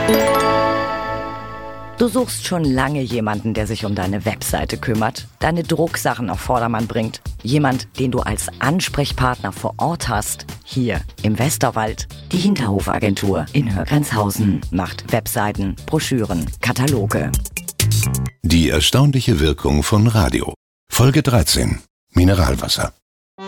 Du suchst schon lange jemanden, der sich um deine Webseite kümmert, deine Drucksachen auf Vordermann bringt. Jemand, den du als Ansprechpartner vor Ort hast. Hier im Westerwald. Die Hinterhofagentur in Högrenzhausen macht Webseiten, Broschüren, Kataloge. Die erstaunliche Wirkung von Radio. Folge 13. Mineralwasser.